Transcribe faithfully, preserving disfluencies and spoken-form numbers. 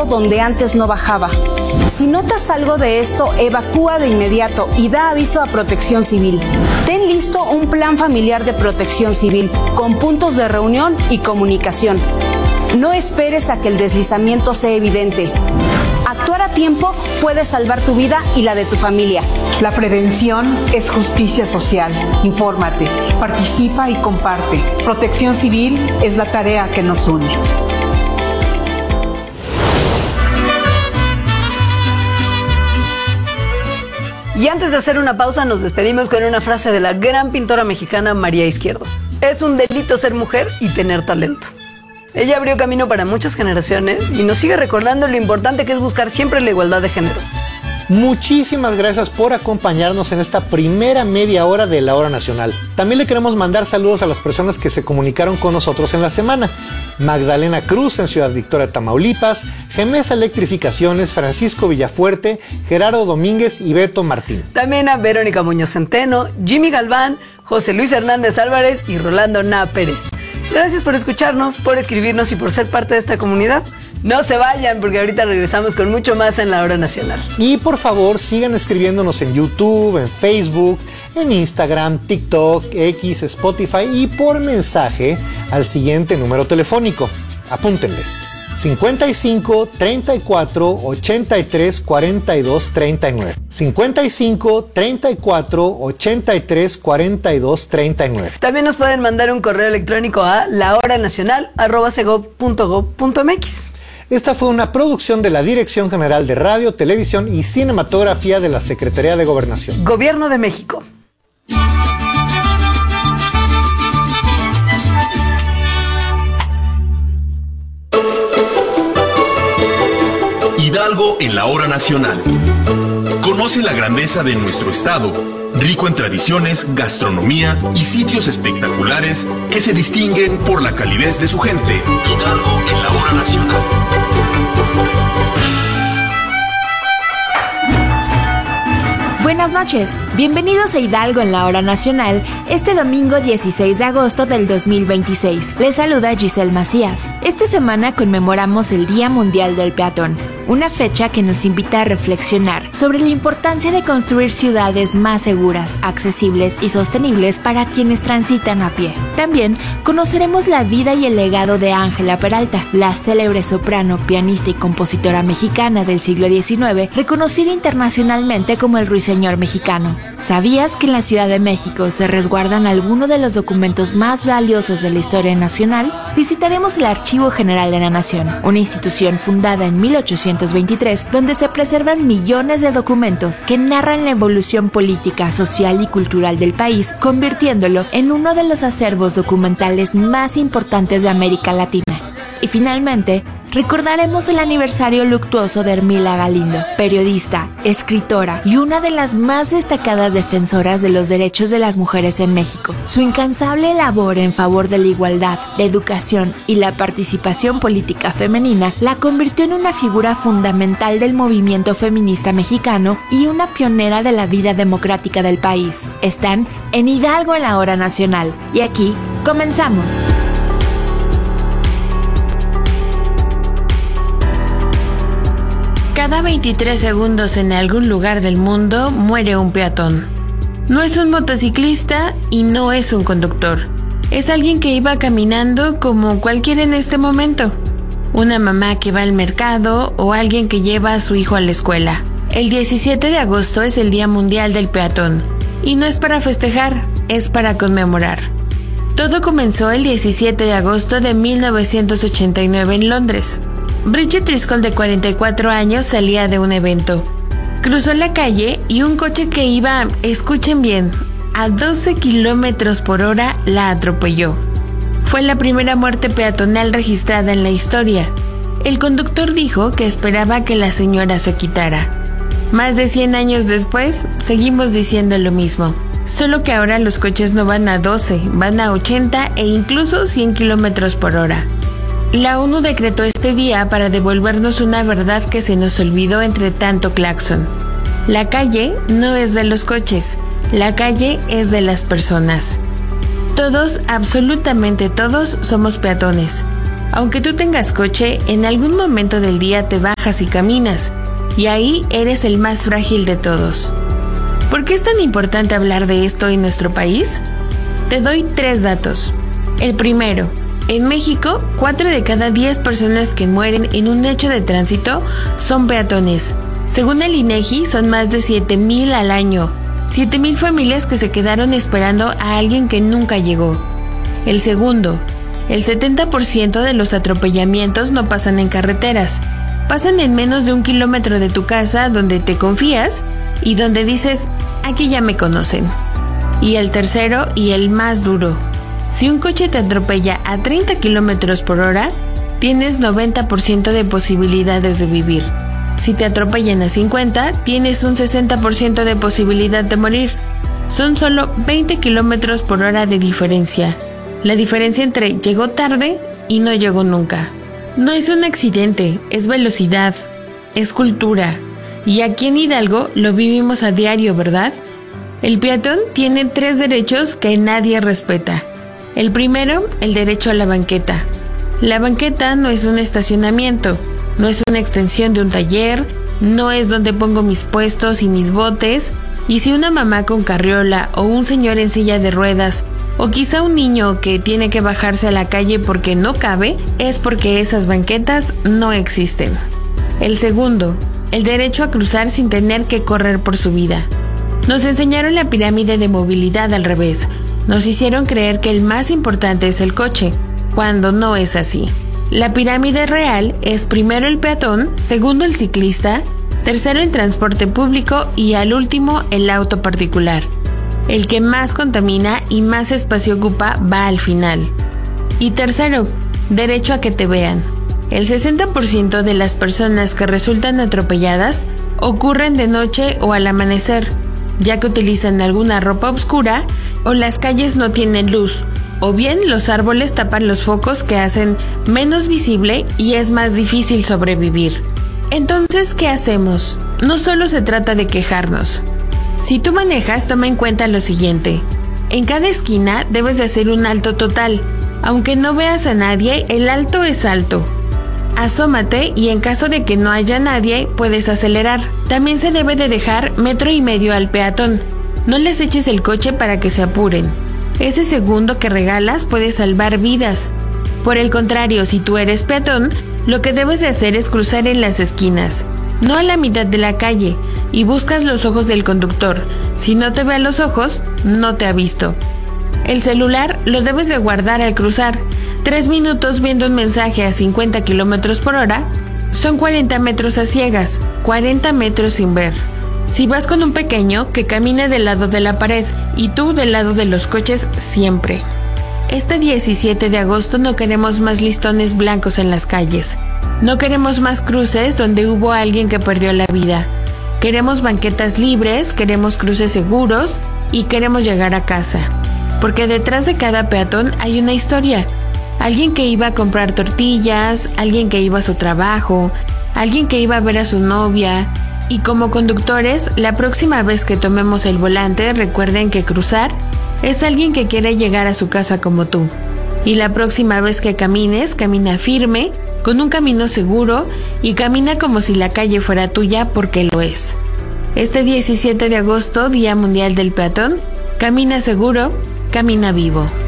bajado donde antes no bajaba. Si notas algo de esto, evacúa de inmediato y da aviso a Protección Civil. Ten listo un plan familiar de protección civil, con puntos de reunión y comunicación. No esperes a que el deslizamiento sea evidente. Actuar a tiempo puede salvar tu vida y la de tu familia. La prevención es justicia social. Infórmate, participa y comparte. Protección Civil es la tarea que nos une. Y antes de hacer una pausa, nos despedimos con una frase de la gran pintora mexicana María Izquierdo. Es un delito ser mujer y tener talento. Ella abrió camino para muchas generaciones y nos sigue recordando lo importante que es buscar siempre la igualdad de género. Muchísimas gracias por acompañarnos en esta primera media hora de la Hora Nacional. También le queremos mandar saludos a las personas que se comunicaron con nosotros en la semana. Magdalena Cruz en Ciudad Victoria, Tamaulipas, Gemesa Electrificaciones, Francisco Villafuerte, Gerardo Domínguez y Beto Martín. También a Verónica Muñoz Centeno, Jimmy Galván, José Luis Hernández Álvarez y Rolando Na Pérez. Gracias por escucharnos, por escribirnos y por ser parte de esta comunidad. No se vayan porque ahorita regresamos con mucho más en la Hora Nacional. Y por favor sigan escribiéndonos en YouTube, en Facebook, en Instagram, TikTok, X, Spotify y por mensaje al siguiente número telefónico. Apúntenle. cincuenta y cinco, treinta y cuatro, ochenta y tres, cuarenta y dos, treinta y nueve. cincuenta y cinco, treinta y cuatro, ochenta y tres, cuarenta y dos, treinta y nueve. También nos pueden mandar un correo electrónico a lahoranacional arroba segov punto gov punto mx. Esta fue una producción de la Dirección General de Radio, Televisión y Cinematografía de la Secretaría de Gobernación. Gobierno de México. Hidalgo en la Hora Nacional. Conoce la grandeza de nuestro estado, rico en tradiciones, gastronomía y sitios espectaculares que se distinguen por la calidez de su gente. Hidalgo en la Hora Nacional. Buenas noches, bienvenidos a Hidalgo en la Hora Nacional, este domingo dieciséis de agosto del dos mil veintiséis. Les saluda Giselle Macías. Esta semana conmemoramos el Día Mundial del Peatón, una fecha que nos invita a reflexionar sobre la importancia de construir ciudades más seguras, accesibles y sostenibles para quienes transitan a pie. También conoceremos la vida y el legado de Ángela Peralta, la célebre soprano, pianista y compositora mexicana del siglo diecinueve, reconocida internacionalmente como el Ruiseñor mexicano. ¿Sabías que en la Ciudad de México se resguardan algunos de los documentos más valiosos de la historia nacional? Visitaremos el Archivo General de la Nación, una institución fundada en mil ochocientos veintitrés, donde se preservan millones de documentos que narran la evolución política, social y cultural del país, convirtiéndolo en uno de los acervos documentales más importantes de América Latina. Y finalmente, recordaremos el aniversario luctuoso de Ermila Galindo, periodista, escritora y una de las más destacadas defensoras de los derechos de las mujeres en México. Su incansable labor en favor de la igualdad, la educación y la participación política femenina la convirtió en una figura fundamental del movimiento feminista mexicano y una pionera de la vida democrática del país. Están en Hidalgo en la Hora Nacional y aquí comenzamos. Cada veintitrés segundos en algún lugar del mundo muere un peatón. No es un motociclista y no es un conductor. Es alguien que iba caminando como cualquiera en este momento. Una mamá que va al mercado o alguien que lleva a su hijo a la escuela. El diecisiete de agosto es el Día Mundial del Peatón. Y no es para festejar, es para conmemorar. Todo comenzó el diecisiete de agosto de mil novecientos ochenta y nueve en Londres. Bridget Driscoll, de cuarenta y cuatro años, salía de un evento. Cruzó la calle y un coche que iba, escuchen bien, a doce kilómetros por hora la atropelló. Fue la primera muerte peatonal registrada en la historia. El conductor dijo que esperaba que la señora se quitara. Más de cien años después, seguimos diciendo lo mismo. Solo que ahora los coches no van a doce, van a ochenta e incluso cien kilómetros por hora. La ONU decretó este día para devolvernos una verdad que se nos olvidó entre tanto claxon. La calle no es de los coches, la calle es de las personas. Todos, absolutamente todos, somos peatones. Aunque tú tengas coche, en algún momento del día te bajas y caminas, y ahí eres el más frágil de todos. ¿Por qué es tan importante hablar de esto en nuestro país? Te doy tres datos. El primero, en México, cuatro de cada diez personas que mueren en un hecho de tránsito son peatones. Según el INEGI, son más de siete mil al año. siete mil familias que se quedaron esperando a alguien que nunca llegó. El segundo, el setenta por ciento de los atropellamientos no pasan en carreteras. Pasan en menos de un kilómetro de tu casa, donde te confías y donde dices, aquí ya me conocen. Y el tercero y el más duro. Si un coche te atropella a treinta kilómetros por hora, tienes noventa por ciento de posibilidades de vivir. Si te atropellan a cincuenta, tienes un sesenta por ciento de posibilidad de morir. Son solo veinte kilómetros por hora de diferencia. La diferencia entre llegó tarde y no llegó nunca. No es un accidente, es velocidad, es cultura. Y aquí en Hidalgo lo vivimos a diario, ¿verdad? El peatón tiene tres derechos que nadie respeta. El primero, el derecho a la banqueta. La banqueta no es un estacionamiento, no es una extensión de un taller, no es donde pongo mis puestos y mis botes, y si una mamá con carriola o un señor en silla de ruedas, o quizá un niño que tiene que bajarse a la calle porque no cabe, es porque esas banquetas no existen. El segundo, el derecho a cruzar sin tener que correr por su vida. Nos enseñaron la pirámide de movilidad al revés. Nos hicieron creer que el más importante es el coche, cuando no es así. La pirámide real es primero el peatón, segundo el ciclista, tercero el transporte público y al último el auto particular. El que más contamina y más espacio ocupa va al final. Y tercero, derecho a que te vean. El sesenta por ciento de las personas que resultan atropelladas ocurren de noche o al amanecer, ya que utilizan alguna ropa oscura o las calles no tienen luz, o bien los árboles tapan los focos que hacen menos visible y es más difícil sobrevivir. Entonces, ¿qué hacemos? No solo se trata de quejarnos. Si tú manejas, toma en cuenta lo siguiente. En cada esquina debes de hacer un alto total. Aunque no veas a nadie, el alto es alto. Asómate y en caso de que no haya nadie, puedes acelerar. También se debe de dejar metro y medio al peatón. No les eches el coche para que se apuren. Ese segundo que regalas puede salvar vidas. Por el contrario, si tú eres peatón, lo que debes de hacer es cruzar en las esquinas, no a la mitad de la calle, y buscas los ojos del conductor. Si no te ve a los ojos, no te ha visto. El celular lo debes de guardar al cruzar. Tres minutos viendo un mensaje a cincuenta kilómetros por hora son cuarenta metros a ciegas, cuarenta metros sin ver. Si vas con un pequeño, que camine del lado de la pared y tú del lado de los coches siempre. Este diecisiete de agosto no queremos más listones blancos en las calles. No queremos más cruces donde hubo alguien que perdió la vida. Queremos banquetas libres, queremos cruces seguros y queremos llegar a casa. Porque detrás de cada peatón hay una historia. Alguien que iba a comprar tortillas, alguien que iba a su trabajo, alguien que iba a ver a su novia. Y como conductores, la próxima vez que tomemos el volante, recuerden que cruzar es alguien que quiere llegar a su casa como tú. Y la próxima vez que camines, camina firme, con un camino seguro y camina como si la calle fuera tuya porque lo es. Este diecisiete de agosto, Día Mundial del Peatón, camina seguro, camina vivo.